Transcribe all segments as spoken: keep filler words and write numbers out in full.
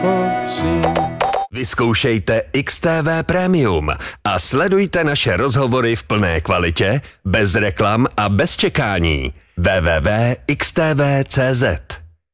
Vyzkoušejte X T V Premium a sledujte naše rozhovory v plné kvalitě, bez reklam a bez čekání. w w w tečka x t v tečka c z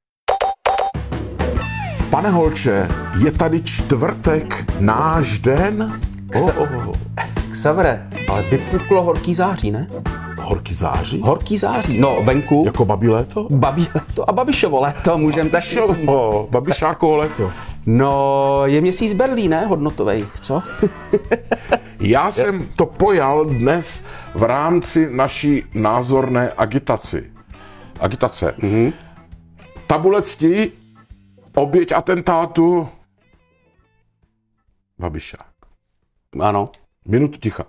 Pane Holče, je tady čtvrtek, náš den? Oh, oh, oh. Xavere, ale vypuklo horký září, ne? Horký září? Horký září, no venku. Jako babí léto? Babí léto a Babišovo léto, můžeme tak říct. Oh, Babišákovo léto. No, je měsíc Berlín, ne? Hodnotovej, co? Já jsem to pojal dnes v rámci naší názorné agitaci. Agitace. Mm-hmm. Tabule cti, oběť atentátu, Babišák. Ano. Minutu ticha.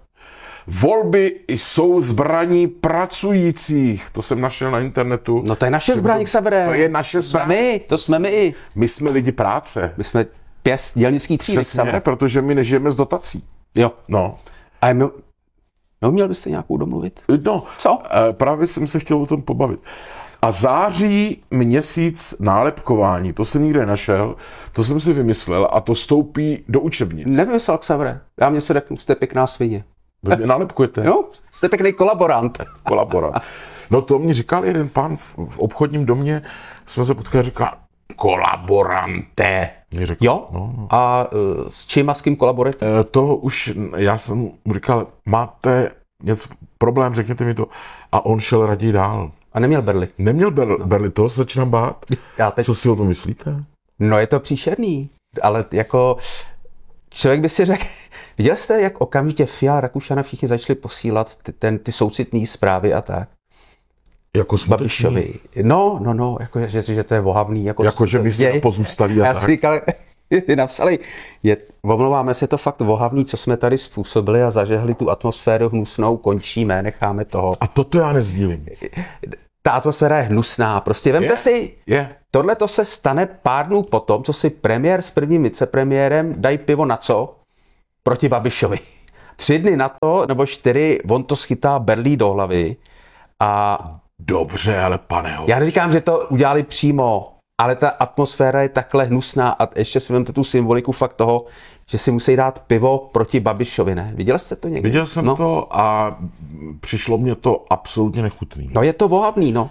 Volby jsou zbraní pracujících. To jsem našel na internetu. No to je naše zbraň, Xavere. To je naše zbraň. My, to jsme my. My jsme lidi práce. My jsme pěst dělnický třídy, Přesně, protože my nežijeme z dotací. Jo. No. A my... Neuměl byste nějakou domluvit? No. Co? Právě jsem se chtěl o tom pobavit. A září měsíc nálepkování, to jsem nikde našel, to jsem si vymyslel a to stoupí do učebnic. Nevymyslel, Xavere. Já vám něco řeknu, jste pěkná svině. Vy mě nálepkujete? Jo, jste pěkný kolaborant. Kolaborant. No to mi říkal jeden pán v, v obchodním domě, jsme se potkali a říká, kolaborante. Řekl, jo? No, no. A uh, s čím a s kým kolaborujete? E, to už, já jsem mu říkal, máte něco, problém, řekněte mi to. A on šel raději dál. A neměl berli? Neměl ber, berli, toho se začínám bát. Já teď... Co si o tom myslíte? No je to příšerný, ale jako člověk by si řekl, viděl jste, jak okamžitě Fiala, Rakušan a všichni začali posílat ty, ten, ty soucitné zprávy a tak? Jako Babišovi. No, no, no, jako, že, že to je vohavný. Jako, jako že my jsme pozůstalí a já tak. Já si říkal, napsali, je, omlouváme se, to fakt vohavný, co jsme tady způsobili a zažehli tu atmosféru hnusnou, končíme, necháme toho. A toto já nezdílím. Ta atmosféra je hnusná, prostě vemte je, si, je. tohle to se stane pár dnů potom, co si premiér s prvním vicepremiérem dají pivo na co? Proti Babišovi. Tři dny na to, nebo čtyři, on to schytá berlí do hlavy a... Dobře, ale pane Holče. Já neříkám, že to udělali přímo, ale ta atmosféra je takhle hnusná a ještě si vemte tu symboliku fakt toho, že si musí dát pivo proti Babišovi, ne? Viděl jste to někdy? Viděl jsem no. to a přišlo mě to absolutně nechutný. No je to vohavný, no.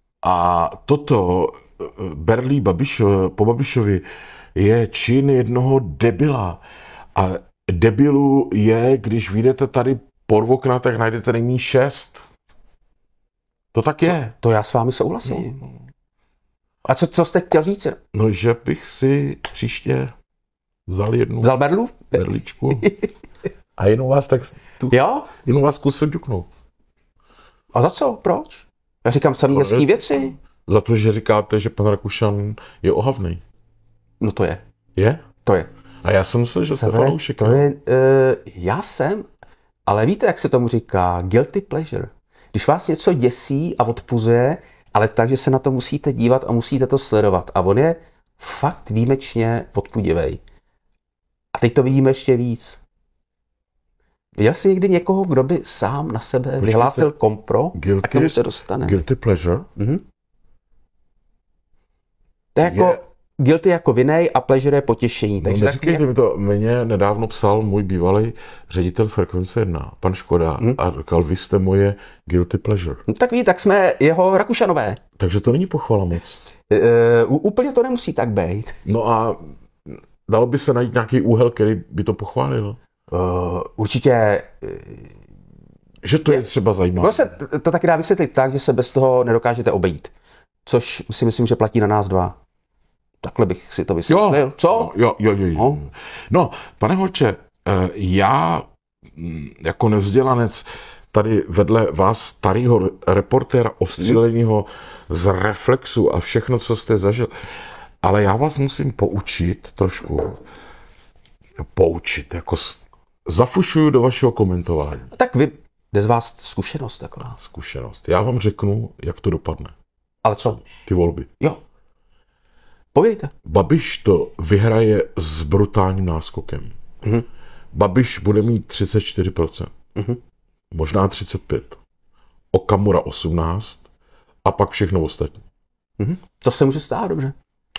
A toto berlí Babiš, po Babišovi je čin jednoho debila. A debilu je, když vyjdete tady po okna, tak najdete nejméně šest. To tak je. To, to já s vámi souhlasím. No, no. A co, co jste chtěl říct? No, že bych si příště vzal jednu vzal berlu? berličku a jenom vás tak tu, jo? jenom vás zkusil ťuknout. A za co? Proč? Já říkám samý hezký věci. Za to, že říkáte, že pan Rakušan je ohavný. No to je. Je? To je. A já jsem myslel, že to fanoušek. To je, uh, já jsem, ale víte, jak se tomu říká? Guilty pleasure. Když vás něco děsí a odpuzuje, ale tak, že se na to musíte dívat a musíte to sledovat. A on je fakt výjimečně odpudivej. A teď to vidíme ještě víc. Viděl jsi někdy někoho, kdo by sám na sebe Počkejte. vyhlásil kompro guilty, a k tomu se dostane? Guilty pleasure? Mhm. To je jako... Je... Guilty jako vinej a pleasure je potěšení. Takže no, neříkejte tak... mi to, mě nedávno psal můj bývalý ředitel Frekvence jedna, pan Škoda, hmm. a říkal, vy jste moje guilty pleasure. No, tak ví, tak jsme jeho Rakušanové. Takže to není pochvala moc. Uh, úplně to nemusí tak být. No a dalo by se najít nějaký úhel, který by to pochválil? Uh, určitě... Uh, že to je, je třeba zajímavé. To se to, to taky dá vysvětlit tak, že se bez toho nedokážete obejít. Což si myslím, že platí na nás dva. Takhle bych si to vysvětlil. Jo, co? Jo, jo, jo, jo. No. no, pane Holče, já jako nevzdělanec tady vedle vás starého reportéra ostříleného z Reflexu a všechno, co jste zažil, ale já vás musím poučit trošku. Poučit, jako zafušuju do vašeho komentování. Tak vy, jde z vás zkušenost taková. Zkušenost. Já vám řeknu, jak to dopadne. Ale co? Ty volby. Jo. Povídejte. Babiš to vyhraje s brutálním náskokem. Mhm. Babiš bude mít třicet čtyři procent. Mhm. Možná třicet pět procent. Okamura osmnáct procent a pak všechno ostatní. Mhm. To se může stát, dobře.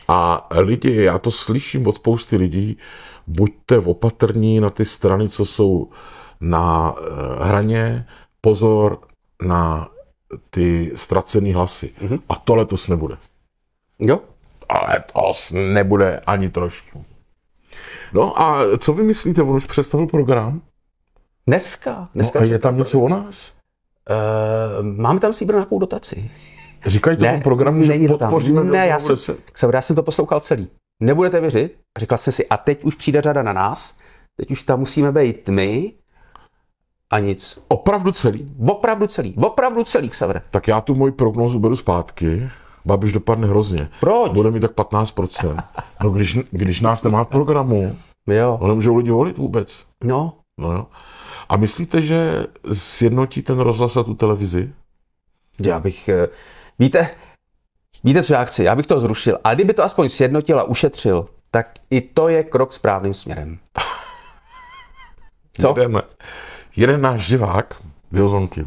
A lidi, já to slyším od spousty lidí, buďte opatrní na ty strany, co jsou na hraně, pozor na ty ztracený hlasy. Mm-hmm. A to letos nebude. Jo. Ale letos nebude ani trošku. No a co vy myslíte, on už představil program? Dneska. Dneska no a je tam něco o nás? Uh, máme tam si brát nějakou dotaci. Říkají to v tom programu, že podpoříme. Ne, já jsem, já jsem to poslouchal celý. Nebudete věřit? Říkal jsem si, a teď už přijde řada na nás, teď už tam musíme být my a nic. Opravdu celý? Opravdu celý, opravdu celý, Xaver. Tak já tu moji prognózu beru zpátky. Babiš dopadne hrozně. Proč? Bude mít tak patnáct procent. No když, když nás nemá v programu, jo. No nemůžou lidi volit vůbec. No. No jo. A myslíte, že sjednotí ten rozhlas a tu televizi? Já bych, víte, víte, co já chci? Já bych to zrušil. A kdyby to aspoň sjednotil a ušetřil, tak i to je krok správným směrem. Co? Jeden, jeden náš divák, Vyozonky,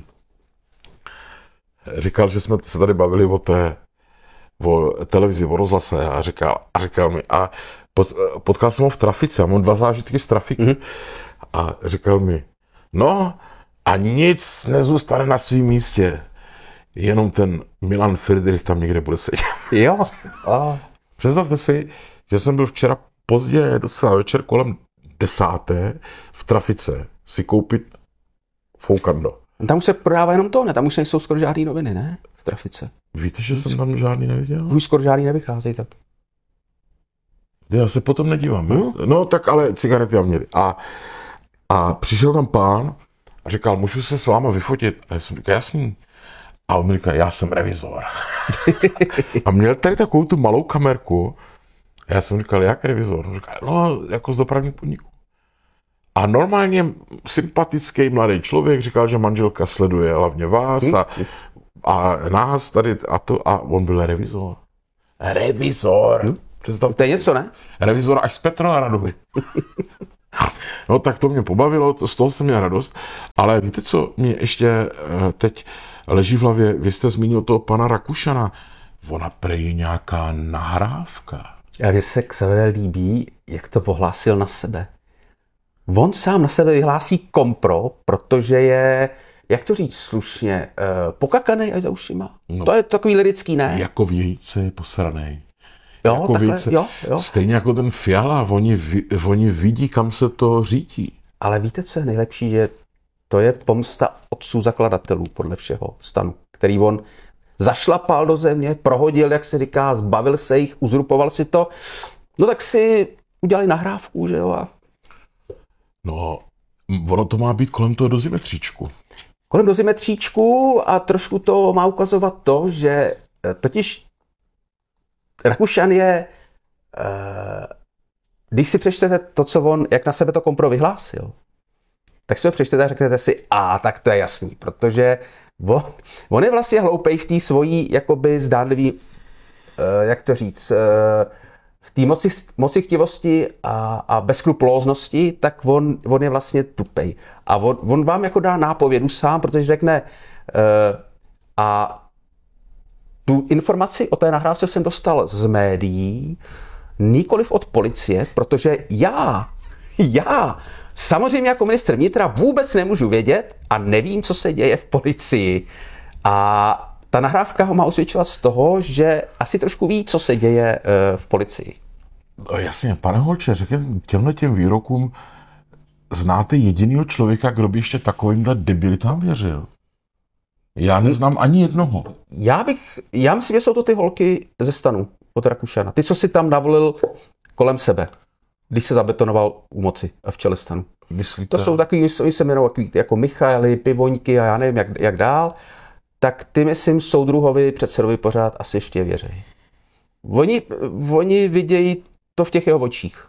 říkal, že jsme se tady bavili o té o televizi, o rozhlase a říkal, a říkal mi, a pot, potkal jsem ho v trafice, a mám dva zážitky z trafiky. Mm-hmm. A říkal mi, no a nic nezůstane na svém místě. Jenom ten Milan Friedrich tam někde bude sedět. Jo. A. Představte si, že jsem byl včera pozdě, docela večer kolem desáté v trafice si koupit foukando. Tam už se prodává jenom to, ne? Tam už nejsou skoro žádný noviny, ne? V trafice. Víte, že jsem tam žádný neviděl? Už skoro žádný nevycházejí, tak. Já se potom nedívám. No, no tak ale cigarety já měli. A, a přišel tam pán a říkal, můžu se s váma vyfotit? A já jsem říkal, jasný. A on mi říkal, já jsem revizor. A měl tady takovou tu malou kamerku. A já jsem říkal, jak revizor? On říkal, no, jako z dopravních podniků. A normálně sympatický mladý člověk říkal, že manželka sleduje hlavně vás a, a nás tady a to. A on byl revizor. Revizor. Hm? To je něco, ne? Revizor až z Petrohradu. No tak to mě pobavilo, to, z toho jsem měl radost. Ale víte, co mě ještě teď leží v hlavě? Vy jste zmínil toho pana Rakušana. Ona prej nějaká nahrávka. A mně se Xaver líbí, jak to ohlásil na sebe. On sám na sebe vyhlásí kompro, protože je, jak to říct slušně, uh, pokakanej až za ušima. No, to je takový lirický, ne? Jako vějíce posranej. Jo, jako takhle, vějíce, jo, jo. Stejně jako ten Fiala, oni, oni vidí, kam se to řítí. Ale víte, co je nejlepší, že to je pomsta otců zakladatelů podle všeho stanu, který on zašlapal do země, prohodil, jak se říká, zbavil se jich, uzurpoval si to. No tak si udělali nahrávku, že jo, a no, ono to má být kolem toho dozimetříčku. Kolem dozimetříčku a trošku to má ukazovat to, že totiž Rakušan je, když si přečtete to, co on, jak na sebe to kompro vyhlásil, tak si ho přečtete a řeknete si, a tak to je jasný, protože on, on je vlastně hloupej v té svojí, jakoby zdánlivý, jak to říct, v té moci, moci chtivosti a, a bezskrupulóznosti, tak on, on je vlastně tupej. A on, on vám jako dá nápovědu sám, protože řekne, uh, a tu informaci o té nahrávce jsem dostal z médií, nikoliv od policie, protože já, já, samozřejmě jako ministr vnitra vůbec nemůžu vědět a nevím, co se děje v policii. A ta nahrávka ho má usvědčovat z toho, že asi trošku ví, co se děje uh, v policii. No jasně, pane Holče, řekněte těmhle těm výrokům, znáte jedinýho člověka, kdo by ještě takovýmhle debilitám věřil? Já neznám ani jednoho. Já bych, já myslím, že jsou to ty holky ze stanu od Rakušana. Ty, co si tam navolil kolem sebe, když se zabetonoval u moci a v čele stanu. Myslíte? To jsou takový, oni se jmenují jako Michaely, Pivoňky a já nevím, jak, jak dál. Tak ty, myslím, soudruhovi, předsedovi pořád asi ještě věří. Oni, oni vidějí to v těch jeho očích.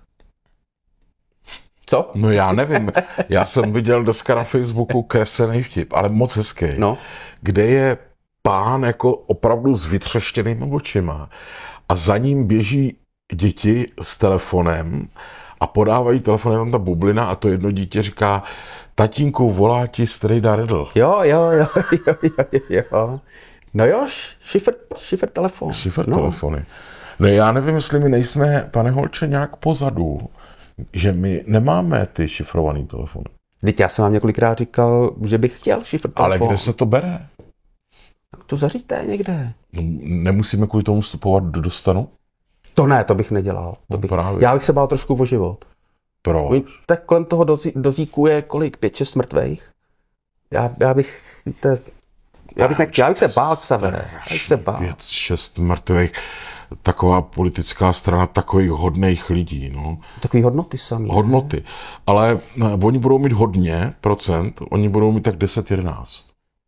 Co? No já nevím. Já jsem viděl dneska na Facebooku kreslený vtip, ale moc hezký. No. Kde je pán jako opravdu s vytřeštěnými očima a za ním běží děti s telefonem a podávají telefonem tam ta bublina a to jedno dítě říká, tatínku, volá ti strejda Redl. Jo, jo, jo, jo, jo, jo. No jo, šifr, šifr telefon. Šifr no. telefony. No já nevím, jestli my nejsme, pane Holče, nějak pozadu, že my nemáme ty šifrované telefony. Teď já jsem vám několikrát říkal, že bych chtěl šifr telefon. Ale kde se to bere? Tak to zaříďte někde. No, nemusíme kvůli tomu vstupovat do dostanu? To ne, to bych nedělal. To No bych, právě. já bych se bál trošku o život. Proč? Tak kolem toho dozí, dozíku je kolik? Pět, šest mrtvejch? Já, já bych, víte, já bych, nechtěl, já bych se bál, Xavere. Já bych se bál. Pět, šest mrtvých. Taková politická strana takových hodných lidí, no. Takový hodnoty samý. Hodnoty. Ale ne, oni budou mít hodně procent, oni budou mít tak deset jedenáct.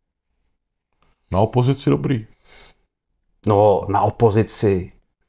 Na opozici dobrý. No, na opozici.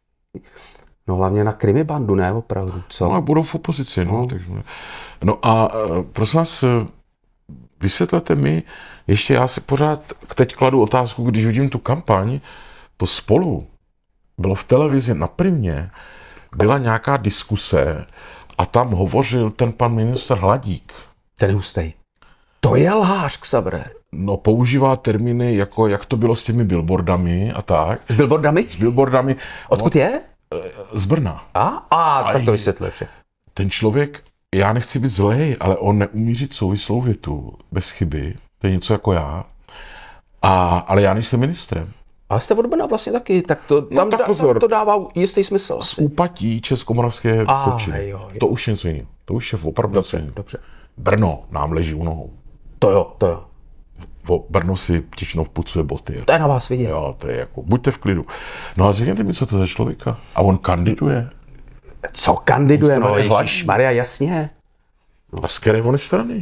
No hlavně na krimibandu, ne opravdu, co? No a budou v opozici, no. No. Takže, no a prosím vás, vysvětlete mi, ještě já si pořád teď kladu otázku, když vidím tu kampaň, to Spolu bylo v televizi na Primě, byla nějaká diskuse a tam hovořil ten pan ministr Hladík. Ten hustej. To je lhář, Xavere. No, používá termíny jako, jak to bylo s těmi billboardami a tak. S billboardami? S billboardami. Odkud no, je? z Brna. A? A, tak to vysvětluje vše. Ten člověk, já nechci být zlej, ale on neumí říct souvislou větu bez chyby. To je něco jako já. A, ale já nejsem ministrem. Ale jste od Brna vlastně taky, tak to, tam, tak da, pozor. tam to dává jistý smysl. Z Asi. úpatí Českomoravské A, Vysočiny. jo, jo. To už je něco jiného. To už je opravdu něco jiného. Dobře. Brno nám leží u nohou. To jo, to jo. O Brno si Tišnov pucuje boty. To je na vás vidět. Jo, to je jako, buďte v klidu. No ale řekněte mi, co to za člověka. A on kandiduje. Co kandiduje? No, Hladík. ježišmarja, jasně. A z které on je strany?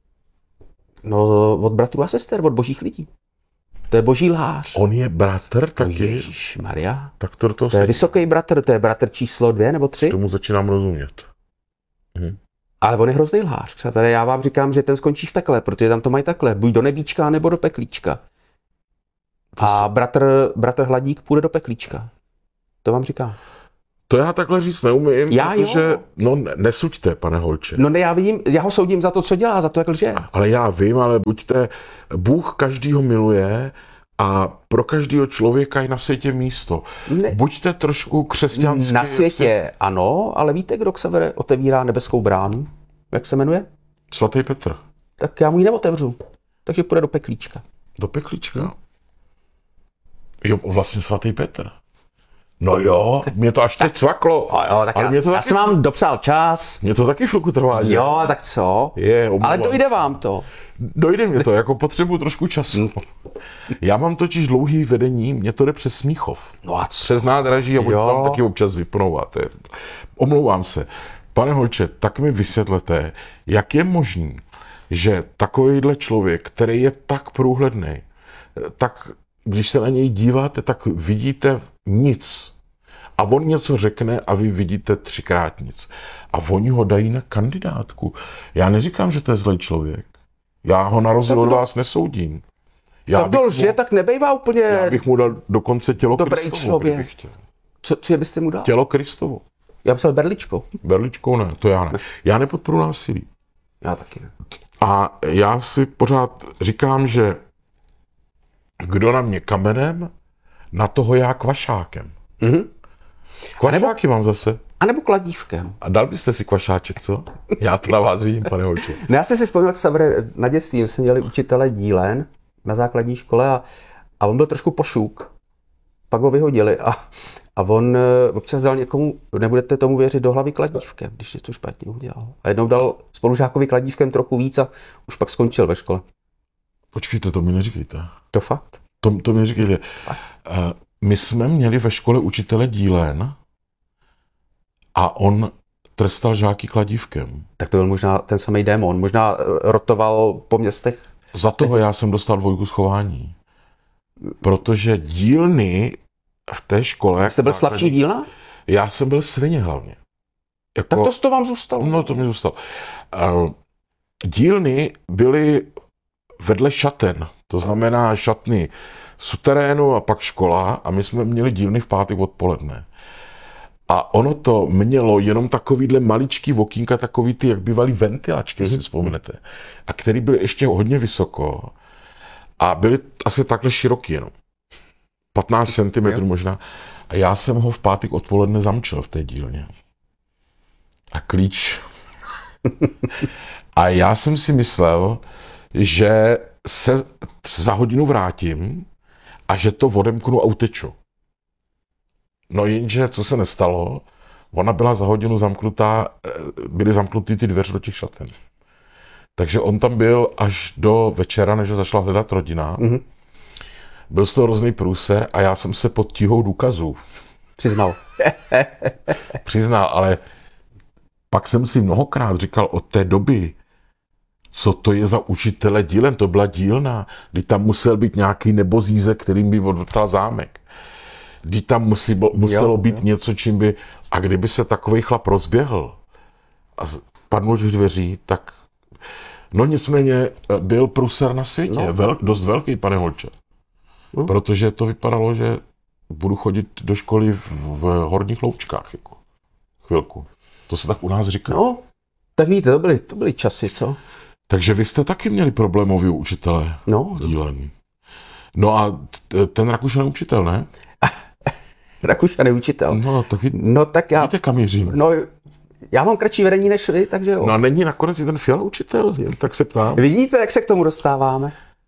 No, od bratrů a sester, od božích lidí. To je boží lhář. On je bratr taky? Ježišmarja. Tak to do toho To je se... vysoký bratr, to je bratr číslo dvě nebo tři. Tomu začínám rozumět. Hm. Ale on je hrozný lhář. Přátelé, já vám říkám, že ten skončí v pekle, protože tam to mají takhle. Buď do nebíčka, nebo do peklíčka. A bratr, bratr Hladík půjde do peklíčka. To vám říkám. To já takhle říct neumím, Já protože... jo. No nesuďte, pane Holče. No ne, já vidím, já ho soudím za to, co dělá, za to, jak lže. Ale já vím, ale buďte... Bůh každýho miluje a pro každého člověka je na světě místo. Ne. Buďte trošku křesťanský. Na světě ano, ale víte, kdo Xavere otevírá nebeskou bránu? Jak se jmenuje? Svatý Petr. Tak já mu ji neotevřu. Takže půjde do peklíčka. Do peklíčka. Hm. Jo, vlastně svatý Petr. No jo, mě to až teď cvaklo. A jo, tak ale já, mě to já taky, jsem vám dopřál čas. mě to taky chvilku trvá. že? Jo, tak co? Je, omlouvám Ale dojde se. vám to. Dojde mě to, jako potřebuju trošku času. Já mám totiž dlouhý vedení, mě to jde přes Smíchov. No a co? Přes nádraží a oni Jo. tam taky občas vypnou. A to je... Omlouvám se. Pane Holče, tak mi vysvětlete, jak je možný, že takovýhle člověk, který je tak průhledný, tak když se na něj díváte, tak vidíte nic. A on něco řekne a vy vidíte třikrát nic. A oni ho dají na kandidátku. Já neříkám, že to je zlej člověk. Já ho na rozdíl od vás nesoudím. Já Tak kdo lže, mu, tak nebejvá úplně já bych mu dal dokonce tělo dobrý Kristovo. člověk. kdybych chtěl. Co, co byste mu dal? Tělo Kristovo. Já myslel berličkou. Berličkou ne, to já ne. Já nepodporu násilí. Já taky ne. A já si pořád říkám, že kdo na mě kamenem, na toho já kvašákem. Mhm. Kvašáky mám zase. A nebo kladívkem. A dal byste si kvašáček, co? Já to na vás vidím, pane Holče. No já jsem si vzpomněl, Xavere, na dětství, my jsme měli učitele dílen na základní škole a, a on byl trošku pošuk. Pak ho vyhodili a, a on eh, občas dal někomu, nebudete tomu věřit, do hlavy kladívkem, když něco špatně udělal. A jednou dal spolužákovi kladívkem trochu víc a už pak skončil ve škole. Počkejte, to mi neříkejte. To fakt? To, to mi neříkejte. Uh, my jsme měli ve škole učitele dílen a on trestal žáky kladívkem. Tak to byl možná ten samý démon, možná eh, rotoval po městech. Za toho já jsem dostal dvojku schování. Protože dílny v té škole... Jste byl slabší dílna? Já jsem byl svině hlavně. Jako, Tak to, to vám zůstalo. No, to mi zůstalo. Uh, dílny byly vedle šaten. To znamená šatny v suterénu a pak škola. A my jsme měli dílny v pátek odpoledne. A ono to mělo jenom takovýhle maličký okýnka, takový ty, jak bývalý ventilačky, si vzpomenete. A který byl ještě hodně vysoko. A byly asi takhle široký jenom. patnáct centimetrů možná. A já jsem ho v pátek odpoledne zamčel v té dílně. A klíč. A já jsem si myslel, že se za hodinu vrátím a že to odemknu a uteču. No jenže, co se nestalo, ona byla za hodinu zamknutá, byly zamknutý ty dveře do těch šaten. Takže on tam byl až do večera, než ho začala hledat rodina. Mm-hmm. Byl z toho hrozný průser a já jsem se pod tíhou důkazů Přiznal. Přiznal, ale pak jsem si mnohokrát říkal od té doby, co to je za učitele dílen, to byla dílna, kdy tam musel být nějaký nebozízek, kterým by odvrtal zámek. Kdy tam musí, muselo jo, být jo. něco, čím by... A kdyby se takovej chlap rozběhl a padnul těch dveří, tak... No nicméně byl průser na světě, no. Vel, dost velký, pane Holče. No. Protože to vypadalo, že budu chodit do školy v, v Horních Loučkách, jako chvilku. To se tak u nás říká. No, tak víte, to byly, to byly časy, co? Takže vy jste taky měli problémový učitele no. dílen. No a t- ten Rakušan učitel, ne? Rakušan je učitel. No, tak, ví, no, tak já... Víte, kam mířím? No, já mám kratší vedení než vy, takže jo. No a není nakonec i ten Fiala učitel, jen tak se ptám. Vidíte, jak se k tomu dostáváme?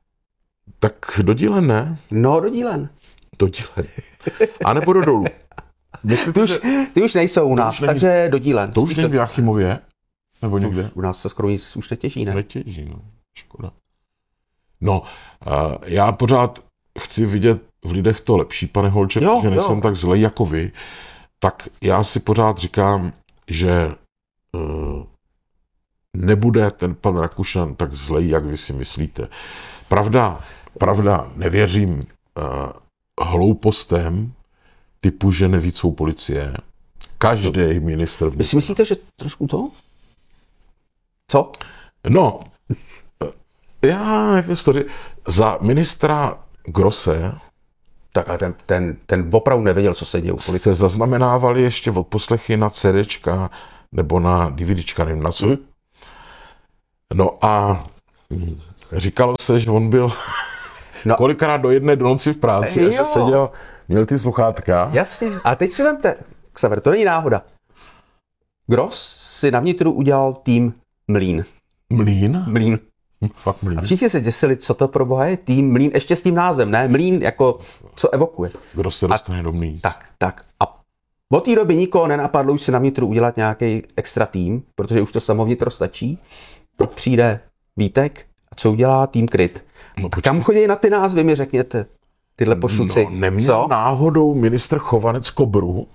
Tak do dílen, ne? No, do dílen. Do dílen. A nebo do dolů. Myslíte, ty, už, ty už nejsou u nás, není, takže do dílen. To už není v Jáchymově? Nebo někde? Už, u nás se skoro nic už netěží, ne? Netěží, no. Škoda. No, uh, já pořád chci vidět v lidech to lepší, pane Holče, jo, protože nejsem jo. tak zlej jako vy. Tak já si pořád říkám, že uh, nebude ten pan Rakušan tak zlej, jak vy si myslíte. Pravda, pravda, nevěřím uh, hloupostem typu, že neví, co policie. Každý ministr vnitra. Vy si myslíte, že trošku to? Co? No, já nevím, za ministra Grosse, tak ale ten, ten, ten opravdu nevěděl, co se děje u policie. Jste zaznamenávali ještě odposlechy na CDčka nebo na DVDčka, nevím na co. Hmm. No a říkalo se, že on byl no. kolikrát do jedné do noci v práci jo. a že seděl, měl ty sluchátka. Jasně, a teď si vemte, Xaver, to není náhoda. Gross si na vnitru udělal tým Mlín. Mlín? Mlín. Fakt Mlín. A všichni se děsili, co to pro boha je tým Mlín, ještě s tím názvem, ne? Mlín jako, co evokuje. Kdo se dostane do Mlín. Tak, tak. A od té doby nikoho nenapadlo už si na vnitru udělat nějaký extra tým, protože už to samo vnitro stačí. Teď přijde Vítek a co udělá tým Kryt. No, a kam chodí na ty názvy, mi řekněte, tyhle pošuci. No, neměl co? náhodou ministr Chovanec Kobru?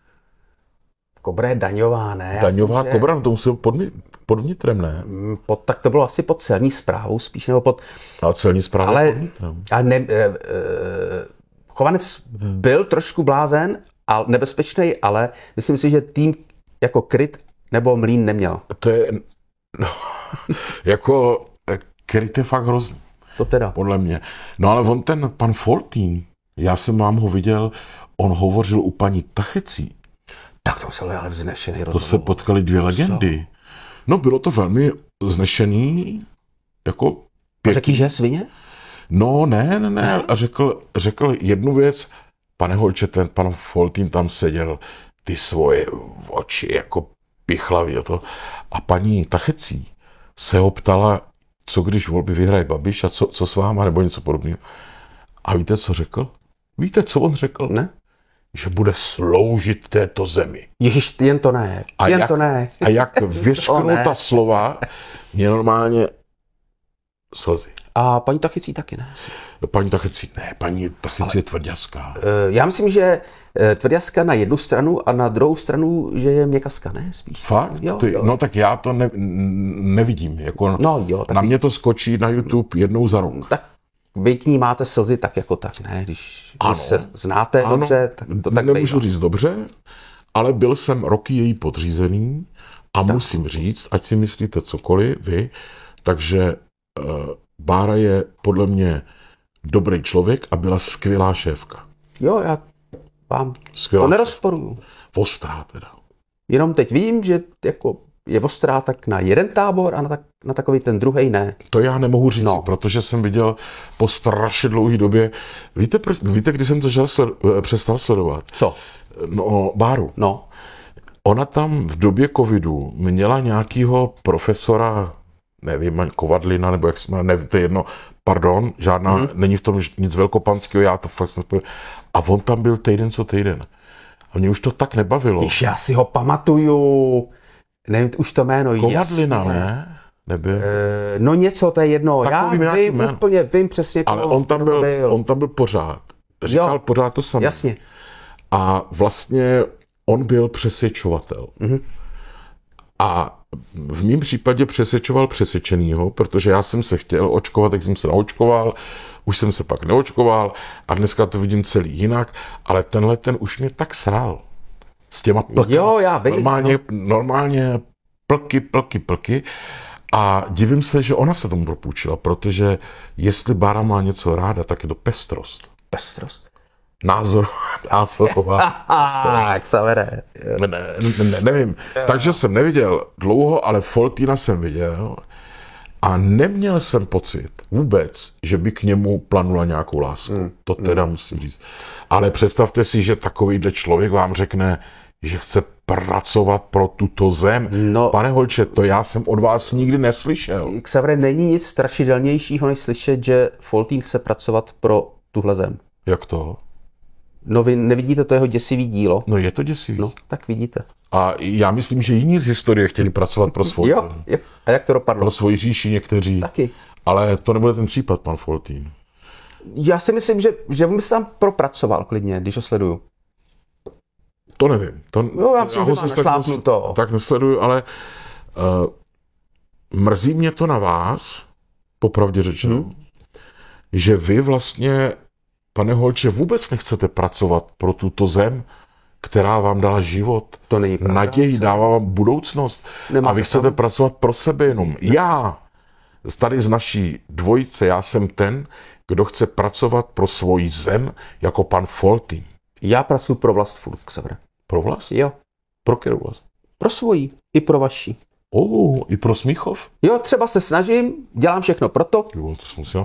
Kobra je daňová, ne? Daňová myslím, Kobra, že... to musel pod, pod vnitrem, ne? Pod, tak to bylo asi pod celní správou spíš, nebo pod... A celní správa ale, pod vnitrem. Ale ne, e, e, Chovanec byl trošku blázen a nebezpečný, ale myslím si, že tým jako Kryt nebo Mlín neměl. To je... No, jako Kryt je fakt hrozný. To teda. Podle mě. No ale on ten pan Foltín, já jsem vám ho viděl, on hovořil u paní Tachecí. Tak to muselo ale vznešený rozhovor. To se potkali dvě legendy. No bylo to velmi vznešený, jako pěkný. Řekl, že svině? No ne, ne, ne. A řekl, řekl jednu věc, pane Holče, ten pan Foltín tam seděl, ty svoje oči jako pichlavý a to. A paní Tachecí se ho ptala, co když volby vyhraje Babiš a co, co s váma, nebo něco podobného. A víte, co řekl? Víte, co on řekl? Ne. Že bude sloužit této zemi. Ježiš, jen to ne. A jen jak, to ne. A jak vyřknul ta slova, mě normálně slzy. A paní Tachecí taky ne. Paní Tachecí ne, paní Tachecí je tvrďaská. Uh, já myslím, že tvrďaska na jednu stranu a na druhou stranu, že je měkaska, ne? Spíš. Fakt? Jo, Ty, jo. No tak já to ne, nevidím. Jako no, jo, na mě to skočí na YouTube jednou za rok. Tak vy k ní máte slzy tak jako tak, ne? Když, když se znáte ano, dobře, tak to tak nemůžu nejde. říct dobře, ale byl jsem roky její podřízený a tak. Musím říct, ať si myslíte cokoliv vy, takže uh, Bára je podle mě dobrý člověk a byla skvělá šéfka. Jo, já vám skvělá to nerozporuju. Ostrá teda. Jenom teď vím, že jako je ostrá tak na jeden tábor a na, tak, na takový ten druhý ne. To já nemohu říct, No. no. protože jsem viděl po strašně dlouhé době. Víte, proč- víte, kdy jsem to žel sled, přestal sledovat? Co? No, Báru. No. Ona tam v době covidu měla nějakýho profesora, nevím, Kovadlina, nebo jak jsme, ne, to je jedno, pardon, žádná, mm. není v tom nic velkopanského, já to fakt nespojím. A on tam byl týden co týden. A mě už to tak nebavilo. Víš, já si ho pamatuju. Nevím, už to jméno. Kovadlina, jasně. ne? Nebyl. E, no něco, to je jedno. Takový Já nějaký vím jméno. úplně, vím přesně, Ale koho- on tam kdo byl, byl. on tam byl pořád. Říkal Jo. pořád to samé. Jasně. A vlastně on byl přesvědčovatel. Mhm. A v mém případě přesvědčoval přesvědčenýho, protože já jsem se chtěl očkovat, tak jsem se naočkoval, už jsem se pak neočkoval a dneska to vidím celý jinak, ale tenhle ten už mě tak sral. S těma plky. Jo, já vím. Normálně, normálně plky, plky, plky. A divím se, že ona se tomu dopůjčila, protože jestli Bára má něco ráda, tak je to pestrost. Pestrost. Názor, názorová. Tak, Xavere. Ne, ne, ne, nevím. Takže jsem neviděl dlouho, ale Foltýna jsem viděl a neměl jsem pocit vůbec, že by k němu planula nějakou lásku. Mm. To teda mm. musím říct. Ale představte si, že takovýhle člověk vám řekne, že chce pracovat pro tuto zem. No. Pane Holče, to já jsem od vás nikdy neslyšel. Xavere, není nic strašidelnějšího, než slyšet, že Foltín chce pracovat pro tuhle zem. Jak to? No vy nevidíte to jeho děsivý dílo? No je to děsivý. No, tak vidíte. A já myslím, že jiní z historie chtěli pracovat pro svou Jo, zem. jo. A jak to dopadlo? Pro svoji říši někteří. Taky. Ale to nebude ten případ, pan Foltín. Já si myslím, že, že on by se tam propracoval klidně, když ho sleduju. To nevím. To, Jo, já myslím, že ho má se tak, našlápnuto. tak nesleduju, ale uh, mrzí mě to na vás, popravdě řečeno, hmm. že vy vlastně, pane Holče, vůbec nechcete pracovat pro tuto zem, která vám dala život, To není pravda. naději, dává vám budoucnost. Nemáte a vy chcete tam. pracovat pro sebe jenom. Ne. Já, tady z naší dvojice, já jsem ten, kdo chce pracovat pro svoji zem, jako pan Foltín. Já pracuji pro vlast furt, Xavere. Pro vlast? Jo. Pro kterou vlast? Pro svoji. I pro vaši. Oh, i pro Smíchov? Jo, třeba se snažím, dělám všechno proto. Jo, to jsem si